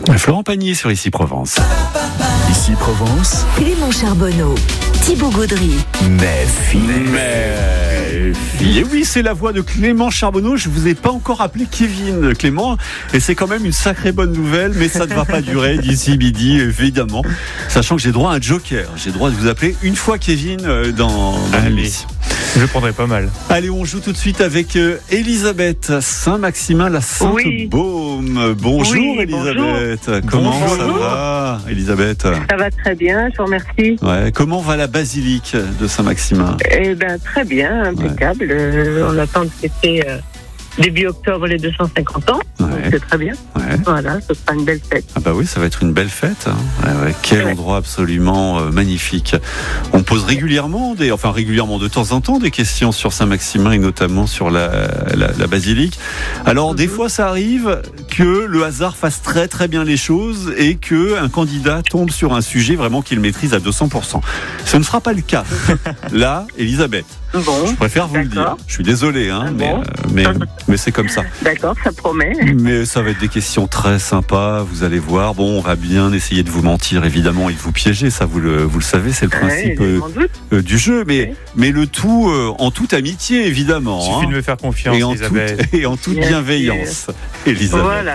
Florent Pagny sur Ici Provence. Ici Provence, Clément Charbonneau, Thibaut Gaudry. mais Et oui, c'est la voix de Clément Charbonneau. Je vous ai pas encore appelé Kevin, Clément. Et c'est quand même une sacrée bonne nouvelle, mais ça ne va pas durer d'ici midi, évidemment. Sachant que j'ai droit à un joker. J'ai droit de vous appeler une fois Kevin dans l'émission. Je prendrais pas mal. Allez, on joue tout de suite avec Elisabeth Saint-Maximin, la Sainte-Baume. Bonjour, Oui, Elisabeth. bonjour. Comment ça Bonjour. va, Elisabeth? Ça va très bien, je vous remercie. Ouais. Comment va la basilique de Saint-Maximin? Eh ben très bien, impeccable. On attend de fêter début octobre les 250 ans. Donc Ouais. c'est très bien. Ouais. Voilà, ce sera une belle fête. Ah bah oui, ça va être une belle fête. Hein. Ouais. Quel endroit absolument magnifique. On pose régulièrement, de temps en temps, des questions sur Saint-Maximin et notamment sur la basilique. Alors des fois, ça arrive que le hasard fasse très très bien les choses et que un candidat tombe sur un sujet vraiment qu'il maîtrise à 200%. Ce ne sera pas le cas. Là, Elisabeth, Bon, je préfère vous le dire. d'accord. Je suis désolé, hein, Ah bon mais c'est comme ça. D'accord, ça promet. Mais ça va être des questions très sympas, vous allez voir. Bon, on va bien essayer de vous mentir, évidemment, et de vous piéger. Ça, vous le savez, c'est le principe Ouais, je m'en doute. du jeu. Mais le tout en toute amitié, évidemment. Il suffit de me faire confiance, et, Elisabeth. et en toute Yes, bienveillance, Elisabeth. Voilà.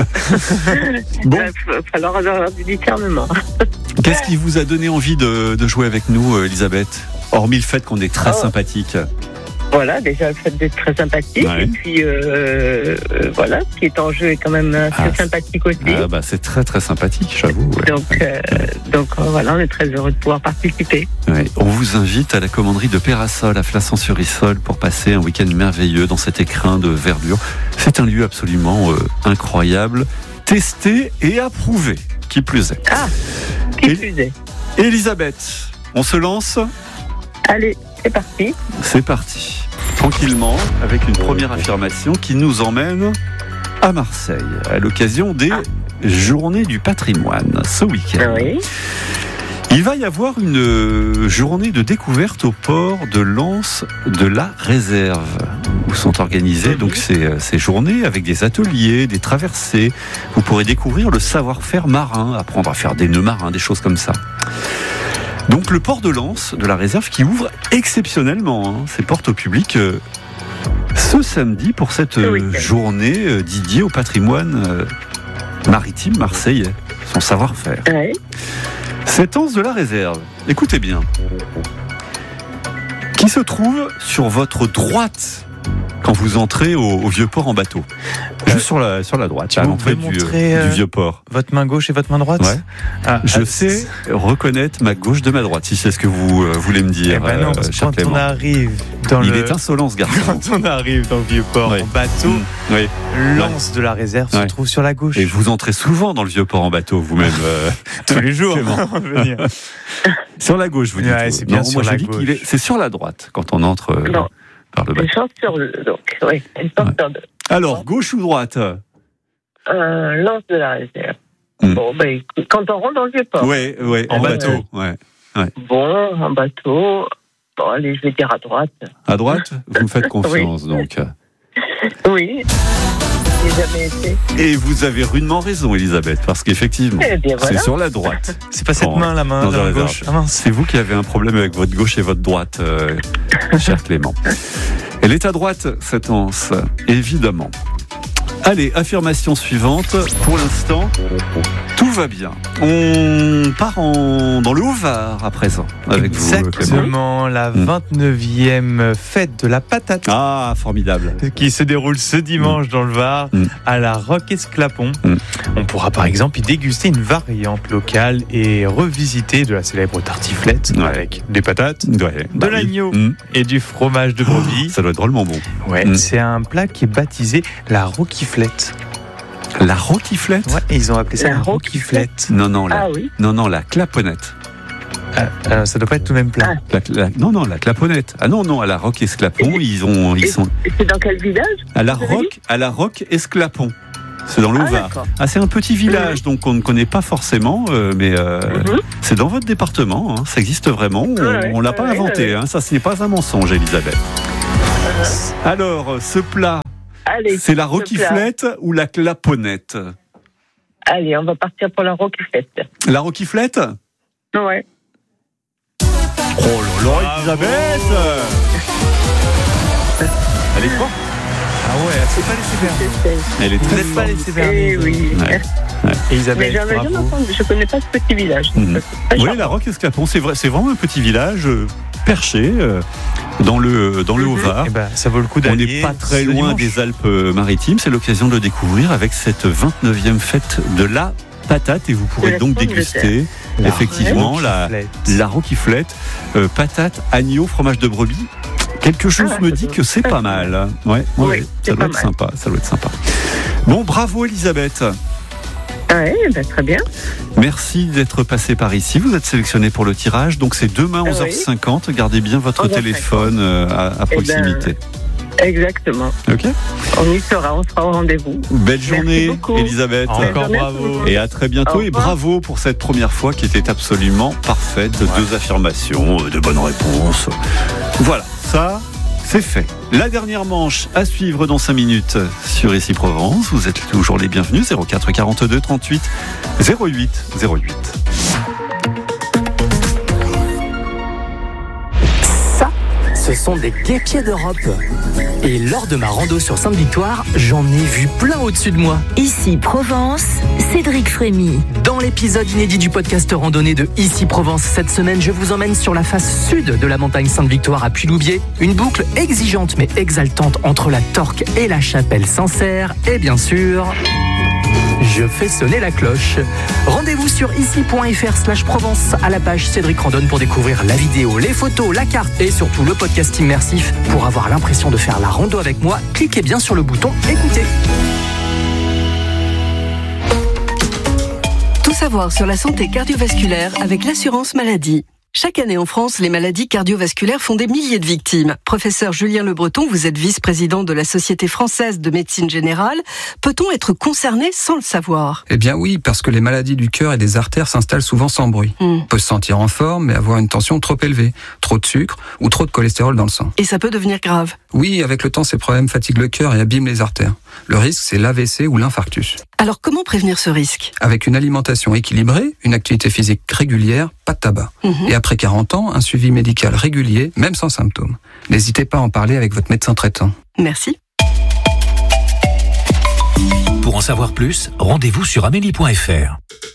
Bon, Il va falloir avoir du discernement. qu'est-ce qui vous a donné envie de jouer avec nous, Elisabeth? Hormis le fait qu'on est très sympathique. Voilà, déjà le fait d'être très sympathique. Ouais. Et puis voilà, ce qui est en jeu est quand même assez sympathique aussi. Ah bah c'est très très sympathique, j'avoue. Ouais. Donc voilà, on est très heureux de pouvoir participer. Ouais. On vous invite à la commanderie de Pérasol à Flassan-sur-Issol pour passer un week-end merveilleux dans cet écrin de verdure. C'est un lieu absolument incroyable, testé et approuvé, qui plus est. Ah, qui plus est. Elisabeth, on se lance? Allez, c'est parti. C'est parti. Tranquillement, avec une première affirmation qui nous emmène à Marseille, à l'occasion des Journées du patrimoine, ce week-end. Oui. Il va y avoir une journée de découverte au port de l'Anse de la Réserve, où sont organisées donc ces journées avec des ateliers, des traversées. Vous pourrez découvrir le savoir-faire marin, apprendre à faire des nœuds marins, des choses comme ça. Donc le port de l'Anse de la Réserve qui ouvre exceptionnellement ses portes au public ce samedi pour cette journée dédiée au patrimoine maritime marseillais, son savoir-faire. Oui. Cette anse de la Réserve, écoutez bien, qui se trouve sur votre droite quand vous entrez au Vieux-Port en bateau. Juste sur la droite, à l'entrée du Vieux-Port. Votre main gauche et votre main droite? Ouais. Je sais reconnaître ma gauche de ma droite, si c'est ce que vous voulez me dire. Eh ben non, parce que cher quand Clément. on arrive dans Il est insolent, ce garçon. Quand on arrive dans le Vieux-Port en bateau, Oui. l'anse de la Réserve se Ouais. trouve sur la gauche. Et vous entrez souvent dans le Vieux-Port en bateau, vous-même. Tous les jours, Clément. on va venir. Sur la gauche, vous dites. Ouais, c'est bien Non, sur moi, je la dis gauche. c'est sur la droite quand on entre par le bateau. Une chance sur deux, donc. Oui, une chance sur deux. Alors, gauche ou droite? L'anse de la Réserve. Mm. Bon, ben, écoute, quand on rentre dans le Vieux-Port. Ouais, en bateau. Ouais. Bon, en bateau. Bon, allez, je vais dire à droite. À droite, vous me faites confiance, donc. Oui. J'ai jamais été. Et vous avez rudement raison, Elisabeth, parce qu'effectivement, Eh bien, voilà. c'est sur la droite. C'est pas cette Bon, main, la main dans la Réserve. gauche. Ah mince. C'est vous qui avez un problème avec votre gauche et votre droite, cher Clément. Elle est à droite, cette anse, évidemment. Allez, affirmation suivante. Pour l'instant, tout va bien. On part dans le Haut-Var à présent, avec vous, Clément. Exactement, la 29e fête de la patate. Ah, formidable. Qui se déroule ce dimanche dans le Var, à la Roque-Esclapon. On pourra par exemple y déguster une variante locale et revisiter de la célèbre tartiflette avec des patates, de l'agneau et du fromage de brebis. Ça doit être drôlement bon. Ouais, c'est un plat qui est baptisé la roquiflette. La roquiflette? Ouais, et ils ont appelé ça la roquiflette. Non, oui. non, la claponnette. Ça doit pas être tout le même plat. Non, la claponnette. Ah non, à la Roque-Esclapon, ils sont. Et c'est dans quel village? À la Roque-Esclapon. C'est dans le Haut-Var. Ah, c'est un petit village, donc on ne connaît pas forcément, mais c'est dans votre département. Hein, ça existe vraiment. On l'a pas inventé. Hein, ça, ce n'est pas un mensonge, Elisabeth. Alors, ce plat, Allez, c'est la roquiflette ou la claponnette? Allez, on va partir pour la rociflette. La rociflette ? Ouais. Oh là là, Elisabeth ! Elle est forte. Ah ouais, c'est pas laissé faire. Elle est Vous très n'êtes pas forte. laissé faire. Eh oui. Ouais. Mais Isabelle, j'avais jamais bravo. entendu, je connais pas ce petit village. Oui, la Roque-Esclapon, c'est vraiment un petit village perché dans le Haut-Var. Eh ben, ça vaut le coup On d'aller. n'est pas très ce loin dimanche. des Alpes-Maritimes. C'est l'occasion de le découvrir avec cette 29e fête de la patate. Et vous pourrez De la donc pomme de déguster La effectivement la rociflette, patate, agneau, fromage de brebis. Quelque chose me dit que c'est pas mal. Ouais, Oui, ça doit être sympa. Ça doit être sympa. Bon, bravo Elisabeth. Oui, ben, très bien. Merci d'être passé par ici. Vous êtes sélectionné pour le tirage. Donc c'est demain 11h50. Gardez bien votre 11h50. téléphone à proximité. Exactement. Ok. On y sera, on sera au rendez-vous. Belle journée, beaucoup. Elisabeth. Encore Merci bravo. beaucoup. Et à très bientôt. Au Et revoir. bravo pour cette première fois qui était absolument parfaite. Ouais. 2 affirmations, de bonnes réponses. Voilà, ça, c'est fait. La dernière manche à suivre dans 5 minutes sur Ici Provence. Vous êtes toujours les bienvenus. 04 42 38 08 08. Ça, ce sont des guêpiers d'Europe. Et lors de ma rando sur Sainte-Victoire, j'en ai vu plein au-dessus de moi. Ici Provence, Cédric Frémy. Dans l'épisode inédit du podcast randonnée de Ici Provence, cette semaine, je vous emmène sur la face sud de la montagne Sainte-Victoire à Puy-Loubier. Une boucle exigeante mais exaltante entre la Torque et la Chapelle Sancerre. Et bien sûr, je fais sonner la cloche. Rendez-vous sur ici.fr/Provence à la page Cédric Randonne pour découvrir la vidéo, les photos, la carte et surtout le podcast immersif. Pour avoir l'impression de faire la rando avec moi, cliquez bien sur le bouton écouter. Tout savoir sur la santé cardiovasculaire avec l'assurance maladie. Chaque année en France, les maladies cardiovasculaires font des milliers de victimes. Professeur Julien Le Breton, vous êtes vice-président de la Société française de médecine générale. Peut-on être concerné sans le savoir ? Eh bien oui, parce que les maladies du cœur et des artères s'installent souvent sans bruit. On peut se sentir en forme, mais avoir une tension trop élevée, trop de sucre ou trop de cholestérol dans le sang. Et ça peut devenir grave. Oui, avec le temps, ces problèmes fatiguent le cœur et abîment les artères. Le risque, c'est l'AVC ou l'infarctus. Alors comment prévenir ce risque ? Avec une alimentation équilibrée, une activité physique régulière, pas de tabac. Et après 40 ans, un suivi médical régulier, même sans symptômes. N'hésitez pas à en parler avec votre médecin traitant. Merci. Pour en savoir plus, rendez-vous sur amélie.fr.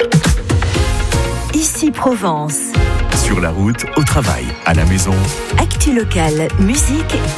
Ici Provence. Sur la route, au travail, à la maison. Actu locale, musique